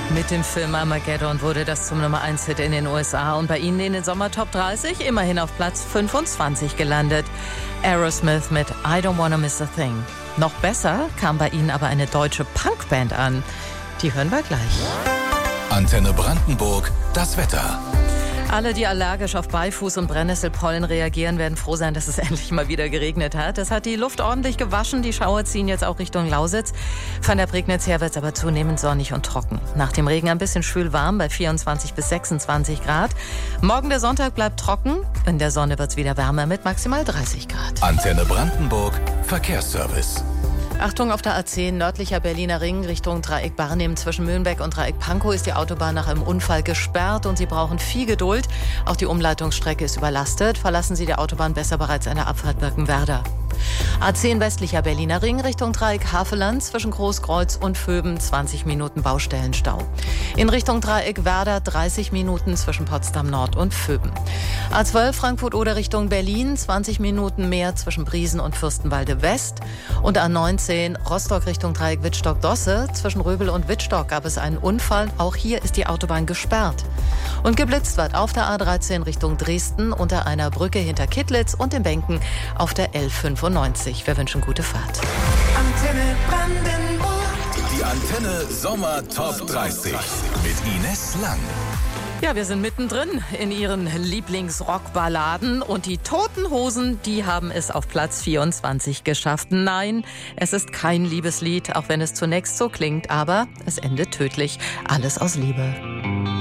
Mit dem Film Armageddon wurde das zum Nummer-1-Hit in den USA und bei Ihnen in den Sommer-Top 30 immerhin auf Platz 25 gelandet. Aerosmith mit I Don't Wanna Miss a Thing. Noch besser kam bei Ihnen aber eine deutsche Punkband an. Die hören wir gleich. Antenne Brandenburg, das Wetter. Alle, die allergisch auf Beifuß und Brennnesselpollen reagieren, werden froh sein, dass es endlich mal wieder geregnet hat. Es hat die Luft ordentlich gewaschen. Die Schauer ziehen jetzt auch Richtung Lausitz. Von der Prignitz her wird es aber zunehmend sonnig und trocken. Nach dem Regen ein bisschen schwül warm bei 24 bis 26 Grad. Morgen der Sonntag bleibt trocken. In der Sonne wird es wieder wärmer mit maximal 30 Grad. Antenne Brandenburg, Verkehrsservice. Achtung, auf der A10 nördlicher Berliner Ring Richtung Dreieck Barnim zwischen Mühlenbeck und Dreieck Pankow ist die Autobahn nach einem Unfall gesperrt und Sie brauchen viel Geduld. Auch die Umleitungsstrecke ist überlastet. Verlassen Sie die Autobahn besser bereits an der Abfahrt Birkenwerder. A10 westlicher Berliner Ring Richtung Dreieck Haveland zwischen Großkreuz und Vöben 20 Minuten Baustellenstau. In Richtung Dreieck Werder 30 Minuten zwischen Potsdam Nord und Vöben. A12 Frankfurt oder Richtung Berlin 20 Minuten mehr zwischen Briesen und Fürstenwalde West. Und A19 Rostock Richtung Dreieck Wittstock-Dosse zwischen Röbel und Wittstock gab es einen Unfall. Auch hier ist die Autobahn gesperrt. Und geblitzt wird auf der A13 Richtung Dresden unter einer Brücke hinter Kittlitz und den Bänken auf der L95. Wir wünschen gute Fahrt. Antenne Brandenburg. Die Antenne Sommer Top 30 mit Ines Lang. Ja, wir sind mittendrin in Ihren Lieblingsrockballaden und die Toten Hosen, die haben es auf Platz 24 geschafft. Nein, es ist kein Liebeslied, auch wenn es zunächst so klingt, aber es endet tödlich. Alles aus Liebe.